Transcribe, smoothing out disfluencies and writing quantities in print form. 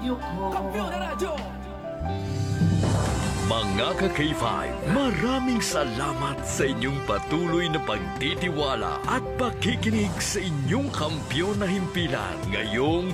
radyo ko. Kampiyon na radyo! Mga ka-K5, maraming salamat sa inyong patuloy na pagtitiwala at pakikinig sa inyong kampiyon na himpilan ngayong